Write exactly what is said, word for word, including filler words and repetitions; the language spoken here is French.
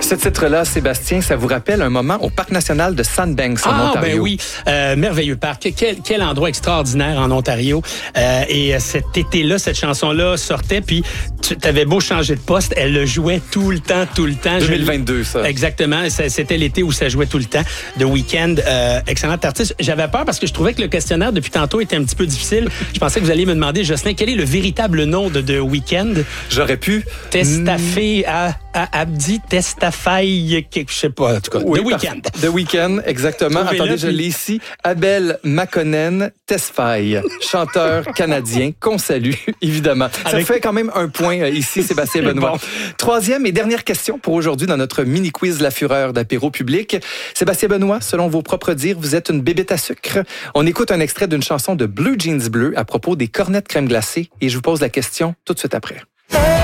Ce titre-là, Sébastien, ça vous rappelle un moment au Parc national de Sandbanks en ah, Ontario. Ben oui, euh, merveilleux parc. Quel, quel endroit extraordinaire en Ontario. Euh, et cet été-là, cette chanson-là sortait, puis tu avais beau changer de poste, elle le jouait tout le temps, tout le temps. deux mille vingt-deux, ça. Exactement. C'était l'été où ça jouait tout le temps. The Weeknd, euh, excellent artiste. J'avais peur parce que je trouvais que le questionnaire depuis tantôt était un petit peu difficile. Je pensais que vous alliez me demander, Jocelyn, quel est le véritable nom de The Weeknd? J'aurais pu. Testafé à, à Abdi Testafay, je sais pas, en tout cas. Oui, The Weeknd. The Weeknd, exactement. Trouvez-le, Attendez, je puis... l'ai ici. Abel Makonnen Tesfaye, chanteur canadien qu'on salue, évidemment. Ça Avec... fait quand même un point euh, ici, Sébastien Benoît. Bon. Troisième et dernière question pour aujourd'hui dans notre mini-quiz La Fureur d'apéro public. Sébastien Benoît, selon vos propres dires, vous êtes une bébête à sucre. On écoute un extrait d'une chanson de Blue Jeans Bleu à propos des cornets de crème glacée et je vous pose la question tout de suite après.